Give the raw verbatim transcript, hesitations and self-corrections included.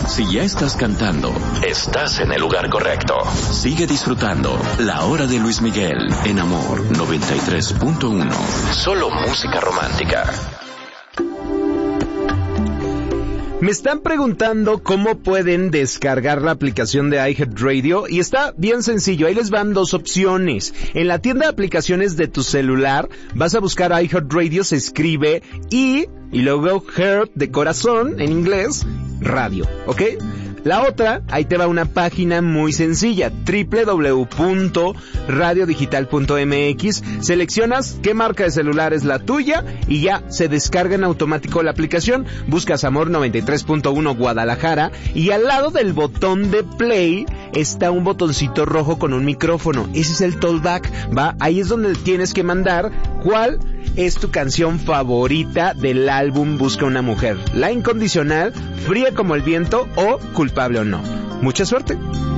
Si ya estás cantando, estás en el lugar correcto. Sigue disfrutando La Hora de Luis Miguel en Amor noventa y tres punto uno. Solo música romántica. Me están preguntando cómo pueden descargar la aplicación de iHeartRadio y está bien sencillo, ahí les van dos opciones. En la tienda de aplicaciones de tu celular vas a buscar iHeartRadio, se escribe I y luego Heart de corazón en inglés, radio, ¿ok? La otra, ahí te va una página muy sencilla, doble u doble u doble u punto radio digital punto m x, seleccionas qué marca de celular es la tuya y ya se descarga en automático la aplicación, buscas Amor noventa y tres punto uno Guadalajara y al lado del botón de play está un botoncito rojo con un micrófono, ese es el talkback, ¿va? Ahí es donde tienes que mandar cuál es tu canción favorita del álbum Busca una Mujer, La Incondicional, Fría como el Viento o Culpable o No. Mucha suerte.